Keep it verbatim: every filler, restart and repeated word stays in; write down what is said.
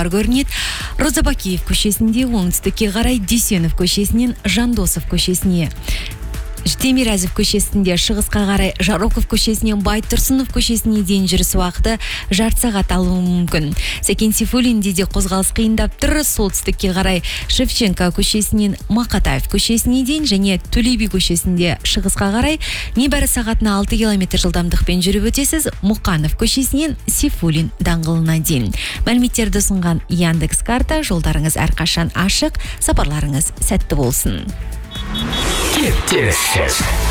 жолдар көрінеді. Роза Бакиев көшесінде, оңтүстікке қарай Дүйсенов көшесінен Жандосов көшесіне, Темирязев көшесінде шығысқа қарай Жароков көшесінен Байтұрсынов көшесіне дейін жүріс уақыты жарты сағат алуы мүмкін. Сәкен Сейфуллинде де қозғалыс қиындап тұр. Солтүстікке қарай Шевченко көшесінен Мақатаев көшесіне дейін және Төле би көшесінде шығысқа қарай небәрі сағатына алты километр жылдамдықпен жүріп өтесіз. Мұқанов көшесінен Сейфуллин даңғылына дейін. Мәліметтерді ұсынған Яндекс карта. Жолдарыңыз әрқашан ашық, сапарларыңыз сәтті болсын. Кептеліссіз